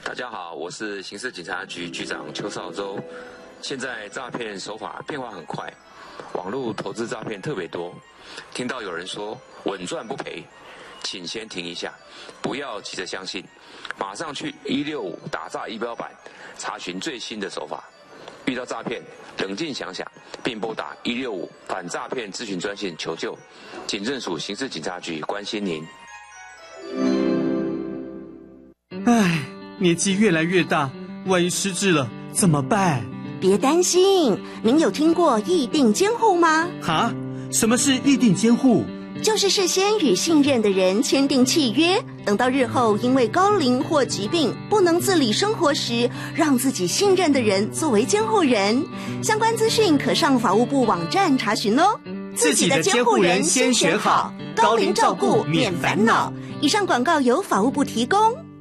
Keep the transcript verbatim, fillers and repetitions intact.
大家好，我是刑事警察局局长邱少洲。现在诈骗手法变化很快，网络投资诈骗特别多。听到有人说稳赚不赔，请先停一下，不要急着相信，马上去一六五打诈仪表板查询最新的手法。遇到诈骗，冷静想想，并拨打一六五反诈骗咨询专线求救。警政署刑事警察局关心您。 唉，年纪越来越大，万一失智了怎么办？ 别担心，您有听过议定监护吗？ 哈？什么是议定监护？ 就是事先与信任的人签订契约，等到日后因为高龄或疾病不能自理生活时，让自己信任的人作为监护人。相关资讯可上法务部网站查询哦。 自己的监护人先选好，高龄照顾免烦恼。 以上广告由法务部提供。